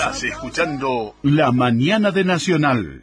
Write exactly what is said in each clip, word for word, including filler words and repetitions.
Estás escuchando La Mañana de Nacional.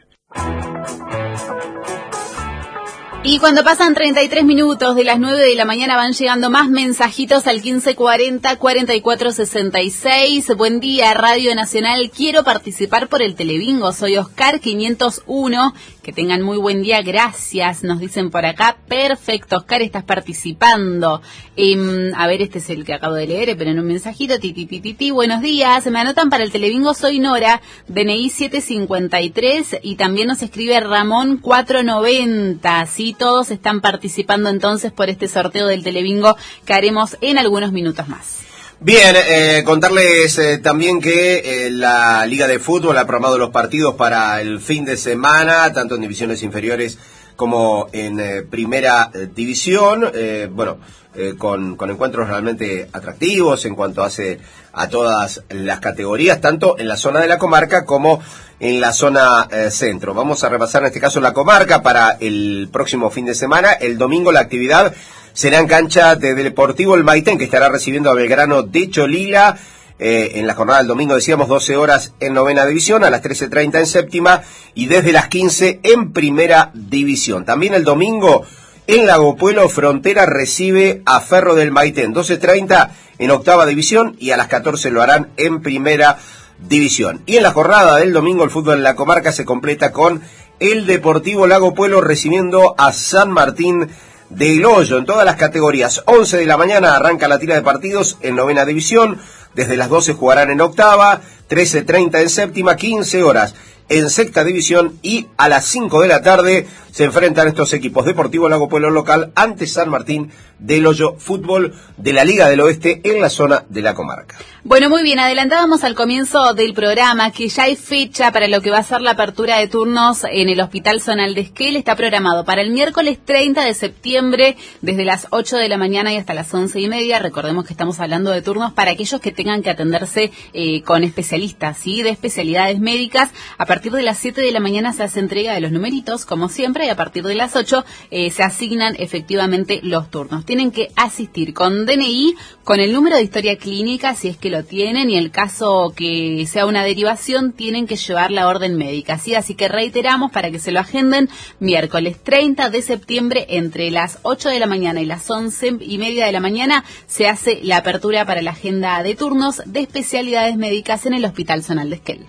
Y cuando pasan treinta y tres minutos de las nueve de la mañana van llegando más mensajitos al quince cuarenta, cuarenta y cuatro sesenta y seis. Buen día, Radio Nacional. Quiero participar por el Telebingo. Soy Oscar quinientos uno. Que tengan muy buen día. Gracias. Nos dicen por acá. Perfecto, Oscar, estás participando. Eh, a ver, este es el que acabo de leer, pero en un mensajito. Titi, titi, titi. Buenos días. Me anotan para el Telebingo. Soy Nora, D N I siete cincuenta y tres. Y también nos escribe Ramón cuatrocientos noventa. Sí, todos están participando entonces por este sorteo del Telebingo que haremos en algunos minutos más. Bien, eh, contarles eh, también que eh, la Liga de Fútbol ha programado los partidos para el fin de semana, tanto en divisiones inferiores como en eh, primera eh, división, eh, bueno, eh, con, con encuentros realmente atractivos en cuanto hace a todas las categorías, tanto en la zona de la comarca como en la zona eh, centro. Vamos a repasar en este caso la comarca para el próximo fin de semana. El domingo la actividad será en cancha de Deportivo El Maitén, que estará recibiendo a Belgrano de Cholila. Eh, en la jornada del domingo decíamos doce horas en novena división, a las trece treinta en séptima y desde las quince en primera división. También el domingo en Lago Puelo Frontera recibe a Ferro del Maitén, doce treinta en octava división y a las catorce lo harán en primera división. Y en la jornada del domingo el fútbol en la comarca se completa con el Deportivo Lago Puelo recibiendo a San Martín del Hoyo en todas las categorías. once de la mañana arranca la tira de partidos en novena división, desde las doce jugarán en octava, trece treinta en séptima, quince horas en sexta división y a las cinco de la tarde se enfrentan estos equipos. Deportivo Lago Puelo local ante San Martín del Hoyo, fútbol de la Liga del Oeste en la zona de la comarca. Bueno, muy bien, adelantábamos al comienzo del programa que ya hay fecha para lo que va a ser la apertura de turnos en el Hospital Zonal de Esquel. Está programado para el miércoles treinta de septiembre, desde las ocho de la mañana y hasta las once y media. Recordemos que estamos hablando de turnos para aquellos que tengan que atenderse eh, con especialistas, ¿sí? De especialidades médicas. A partir de las siete de la mañana se hace entrega de los numeritos, como siempre, y a partir de las ocho eh, se asignan efectivamente los turnos. Tienen que asistir con D N I, con el número de historia clínica, si es que lo tienen, y el caso que sea una derivación, tienen que llevar la orden médica, ¿sí? Así que reiteramos para que se lo agenden, miércoles treinta de septiembre, entre las ocho de la mañana y las once y media de la mañana, se hace la apertura para la agenda de turnos de especialidades médicas en el Hospital Zonal de Esquel.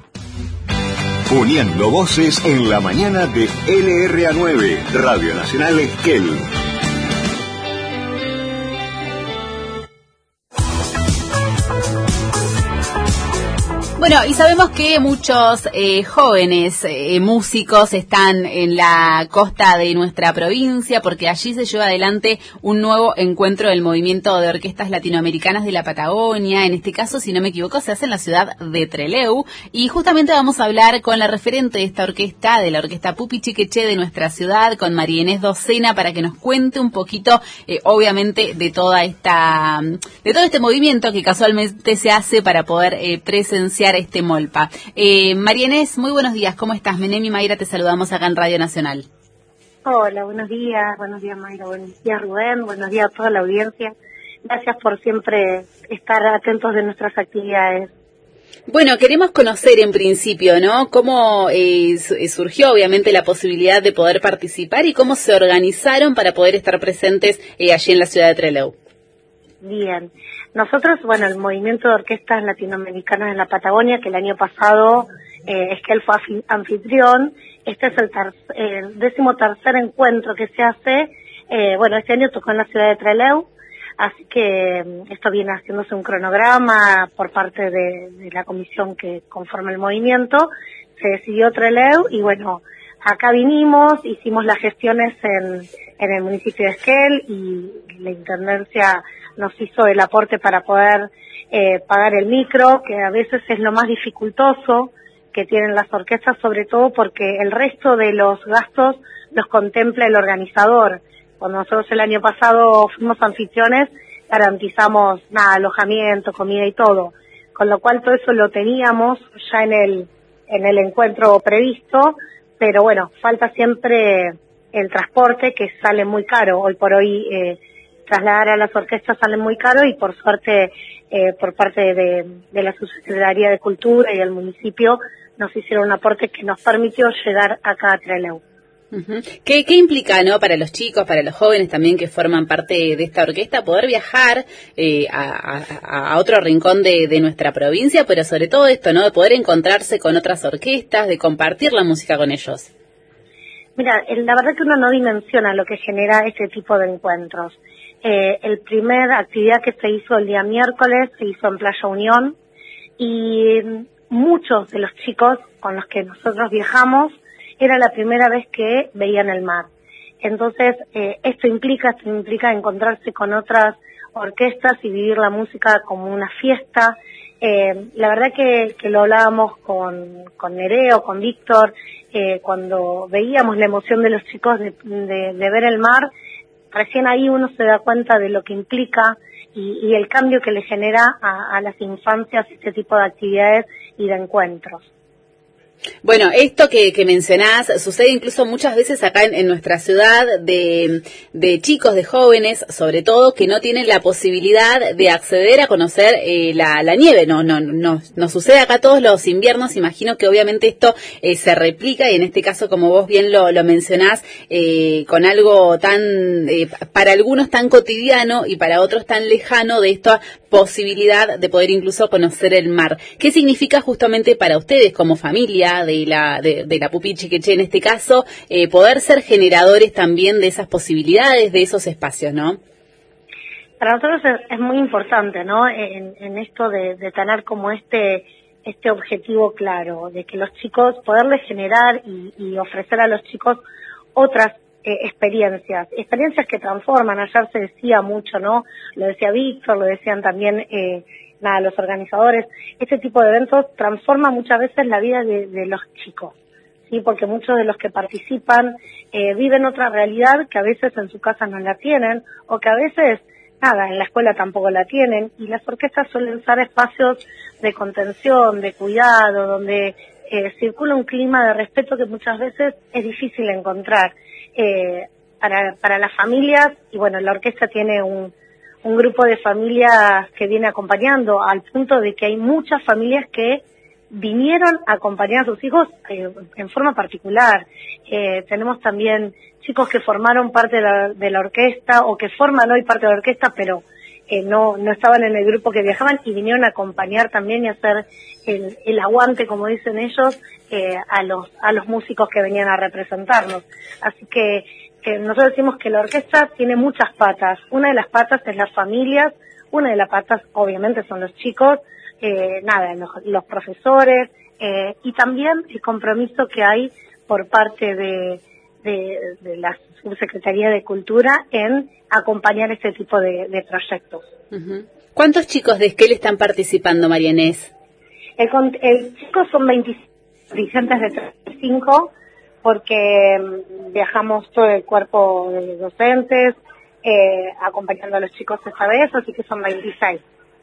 Uniendo voces en la mañana de L R A nueve, Radio Nacional Esquel. Bueno, y sabemos que muchos eh, jóvenes eh, músicos están en la costa de nuestra provincia porque allí se lleva adelante un nuevo encuentro del movimiento de orquestas latinoamericanas de la Patagonia. En este caso, si no me equivoco, se hace en la ciudad de Trelew. Y justamente vamos a hablar con la referente de esta orquesta, de la orquesta Pupi Chiqueché de nuestra ciudad, con María Inés Docena, para que nos cuente un poquito, eh, obviamente, de toda esta, de todo este movimiento que casualmente se hace para poder eh, presenciar este Molpa. Eh, María Inés, muy buenos días, ¿cómo estás? Menem y Mayra te saludamos acá en Radio Nacional. Hola, buenos días, buenos días Mayra, buenos días Rubén, buenos días a toda la audiencia. Gracias por siempre estar atentos de nuestras actividades. Bueno, queremos conocer en principio, ¿no? Cómo eh, surgió obviamente la posibilidad de poder participar y cómo se organizaron para poder estar presentes eh, allí en la ciudad de Trelew. Bien. Nosotros, bueno, el movimiento de orquestas latinoamericanas en la Patagonia, que el año pasado eh, Esquel fue anfitrión, este es el, ter el décimo tercer encuentro que se hace, eh, bueno, este año tocó en la ciudad de Trelew, así que esto viene haciéndose un cronograma por parte de, de la comisión que conforma el movimiento, se decidió Trelew y bueno, acá vinimos, hicimos las gestiones en, en el municipio de Esquel y la intendencia nos hizo el aporte para poder eh, pagar el micro, que a veces es lo más dificultoso que tienen las orquestas, sobre todo porque el resto de los gastos los contempla el organizador. Cuando nosotros el año pasado fuimos anfitriones, garantizamos nada, alojamiento, comida y todo, con lo cual todo eso lo teníamos ya en el en el encuentro previsto, pero bueno, falta siempre el transporte, que sale muy caro. Hoy por hoy eh, trasladar a las orquestas sale muy caro y por suerte eh, por parte de, de la Subsecretaría de Cultura y del municipio nos hicieron un aporte que nos permitió llegar acá a Trelew. Uh-huh. ¿Qué, ¿Qué implica, no, para los chicos, para los jóvenes también que forman parte de esta orquesta, poder viajar eh, a, a, a otro rincón de, de nuestra provincia, pero sobre todo esto, ¿no?, de poder encontrarse con otras orquestas, de compartir la música con ellos? Mira, la verdad que uno no dimensiona lo que genera este tipo de encuentros. Eh, el primer actividad que se hizo el día miércoles se hizo en Playa Unión y muchos de los chicos con los que nosotros viajamos era la primera vez que veían el mar. Entonces, eh, esto implica, esto implica encontrarse con otras orquestas y vivir la música como una fiesta. Eh, la verdad que, que lo hablábamos con, con Nereo, con Víctor, eh, cuando veíamos la emoción de los chicos de, de, de ver el mar, recién ahí uno se da cuenta de lo que implica y, y el cambio que le genera a, a las infancias este tipo de actividades y de encuentros. Bueno, esto que, que mencionás sucede incluso muchas veces acá en, en nuestra ciudad de, de chicos, de jóvenes, sobre todo, que no tienen la posibilidad de acceder a conocer eh, la, la nieve. No, no, no, nos sucede acá todos los inviernos. Imagino que obviamente esto eh, se replica y en este caso, como vos bien lo, lo mencionás, eh, con algo tan, eh, para algunos tan cotidiano y para otros tan lejano, de esta posibilidad de poder incluso conocer el mar. ¿Qué significa justamente para ustedes como familia de la de, de la Pupi Chiqueché en este caso, eh, poder ser generadores también de esas posibilidades, de esos espacios, ¿no? Para nosotros es, es muy importante, ¿no?, en, en esto de, de tener como este este objetivo claro, de que los chicos, poderles generar y, y ofrecer a los chicos otras eh, experiencias, experiencias que transforman. Ayer se decía mucho, ¿no?, lo decía Víctor, lo decían también eh, nada, los organizadores. Este tipo de eventos transforma muchas veces la vida de, de los chicos, sí, porque muchos de los que participan eh, viven otra realidad que a veces en su casa no la tienen, o que a veces, nada, en la escuela tampoco la tienen, y las orquestas suelen ser espacios de contención, de cuidado, donde eh, circula un clima de respeto que muchas veces es difícil encontrar eh, para, para las familias. Y bueno, la orquesta tiene un un grupo de familias que viene acompañando, al punto de que hay muchas familias que vinieron a acompañar a sus hijos eh, en forma particular. Eh, tenemos también chicos que formaron parte de la, de la orquesta o que forman hoy parte de la orquesta, pero eh, no no estaban en el grupo que viajaban y vinieron a acompañar también y hacer el, el aguante, como dicen ellos, eh, a los a los músicos que venían a representarnos. Así que que nosotros decimos que la orquesta tiene muchas patas. Una de las patas es las familias, una de las patas obviamente son los chicos, eh, nada, los, los profesores, eh, y también el compromiso que hay por parte de, de, de la Subsecretaría de Cultura en acompañar este tipo de, de proyectos. Uh-huh. ¿Cuántos chicos de Esquel están participando, María Inés? El, el chicos son veinticinco, dirigentes de treinta y cinco, porque viajamos todo el cuerpo de docentes, eh, acompañando a los chicos esta vez, así que son veintiséis.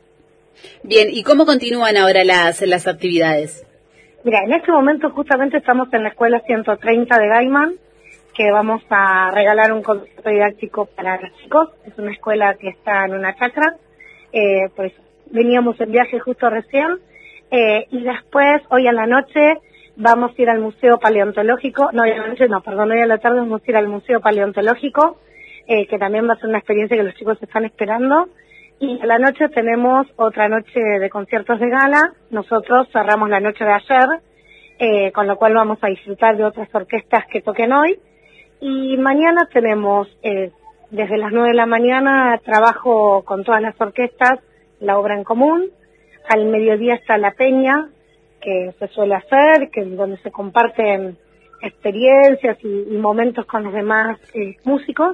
Bien, ¿y cómo continúan ahora las, las actividades? Mira, en este momento justamente estamos en la escuela ciento treinta de Gaiman, que vamos a regalar un concierto didáctico para los chicos. Es una escuela que está en una chacra, eh, pues veníamos en viaje justo recién, eh, y después, hoy a la noche, vamos a ir al Museo Paleontológico, no, hoy a la noche no, perdón, hoy a la tarde vamos a ir al Museo Paleontológico, eh, que también va a ser una experiencia que los chicos están esperando, y a la noche tenemos otra noche de conciertos de gala. Nosotros cerramos la noche de ayer, eh, con lo cual vamos a disfrutar de otras orquestas que toquen hoy, y mañana tenemos, eh, desde las nueve de la mañana, trabajo con todas las orquestas, la obra en común. Al mediodía está la peña, que se suele hacer, que donde se comparten experiencias y, y momentos con los demás eh, músicos,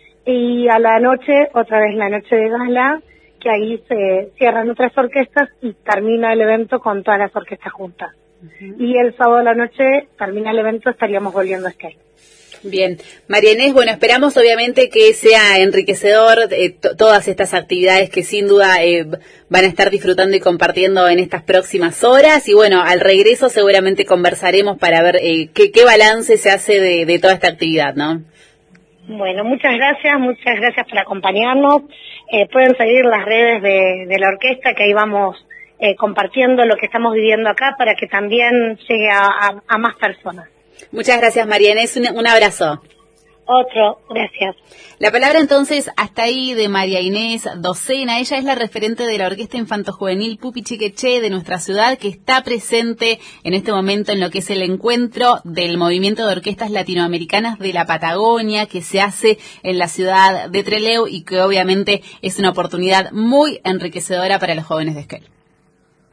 y a la noche, otra vez la noche de gala, que ahí se cierran otras orquestas y termina el evento con todas las orquestas juntas. Uh-huh. Y el sábado a la noche termina el evento, estaríamos volviendo a Esquel. Bien, María Inés, bueno, esperamos obviamente que sea enriquecedor eh, t- todas estas actividades que sin duda eh, van a estar disfrutando y compartiendo en estas próximas horas, y bueno, al regreso seguramente conversaremos para ver eh, qué, qué balance se hace de, de toda esta actividad, ¿no? Bueno, muchas gracias, muchas gracias por acompañarnos. Eh, pueden seguir las redes de, de la orquesta, que ahí vamos eh, compartiendo lo que estamos viviendo acá para que también llegue a, a, a más personas. Muchas gracias, María Inés, un, un abrazo. Otro, gracias. La palabra entonces hasta ahí de María Inés Docena. Ella es la referente de la Orquesta Infanto-Juvenil Pupi Chiqueché de nuestra ciudad, que está presente en este momento en lo que es el encuentro del Movimiento de Orquestas Latinoamericanas de la Patagonia, que se hace en la ciudad de Trelew y que obviamente es una oportunidad muy enriquecedora para los jóvenes de Esquel.